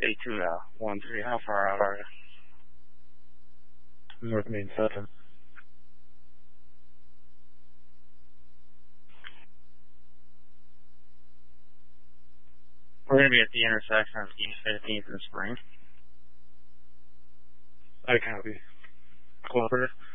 A2 now. 1-3. How far out are you? North Main 7. We're going to be at the intersection of East 15th and Spring. I copy. Cooperative.